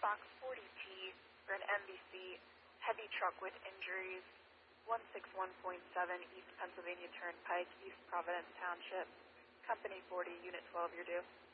box 40T for an MVC heavy truck with injuries, 161.7 East Pennsylvania Turnpike, East Providence Township, Company 40, Unit 12, you're due.